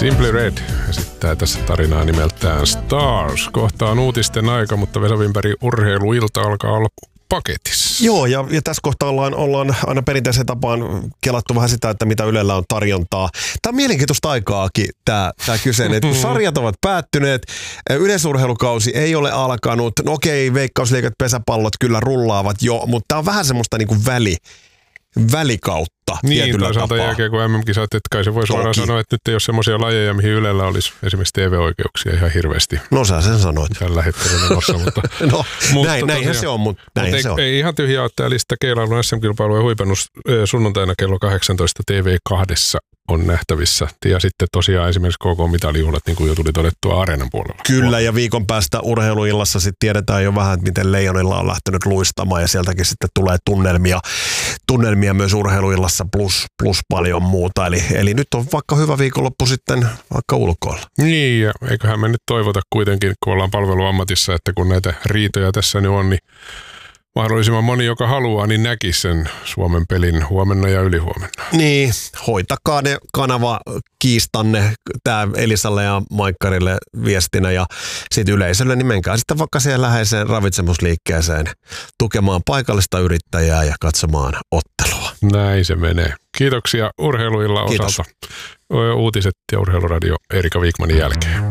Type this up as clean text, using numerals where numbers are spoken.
Simply Red esittää tässä tarinaa nimeltään Stars. Kohta on uutisten aika, mutta Vesa Wimbergin urheiluilta alkaa olla paketissa. Joo, ja tässä kohtaa ollaan aina perinteiseen tapaan kelattu vähän sitä, että mitä Ylellä on tarjontaa. Tämä on mielenkiintoista aikaakin, tämä kyseinen. Kun sarjat ovat päättyneet, yleisurheilukausi ei ole alkanut. No okei, veikkausliigat, pesäpallot kyllä rullaavat jo, mutta tämä on vähän semmoista niin kuin välikautta tietyllä tapaa. Niin, jälkeen kun MM-kisat, että kai se voi suoraan sanoa, että nyt ei ole semmoisia lajeja, mihin Ylellä olisi esimerkiksi TV-oikeuksia ihan hirveästi. No sä sen sanoit. Tällä hetkellä menossa, mutta... no, näinhän se on, mutta näinhän se on. Ei ihan tyhjää ole tämä lista. Keilailun SM-kilpailujen huipennus sunnuntaina kello 18 TV2 on nähtävissä. Ja sitten tosiaan esimerkiksi KK-mitalijuhlat, niin kuin jo tuli todettua Areenan puolella. Kyllä, ja viikon päästä urheiluillassa sitten tiedetään jo vähän, että miten Leijonilla on lähtenyt luistamaan, ja sieltäkin sitten tulee tunnelmia myös urheiluillassa plus paljon muuta. Eli nyt on vaikka hyvä viikonloppu sitten vaikka ulkoilla. Niin, ja eiköhän me nyt toivota kuitenkin, kun ollaan palveluammatissa, että kun näitä riitoja tässä nyt on, niin mahdollisimman moni, joka haluaa, niin näkisi sen Suomen pelin huomenna ja ylihuomenna. Niin, hoitakaa ne kanavakiistanne tää Elisalle ja Maikkarille viestinä ja sitten yleisölle, niin menkää sitten vaikka siihen läheiseen ravitsemusliikkeeseen tukemaan paikallista yrittäjää ja katsomaan ottelua. Näin se menee. Kiitoksia urheiluilla osalta. Uutiset ja Urheiluradio Erika Wikmanin jälkeen.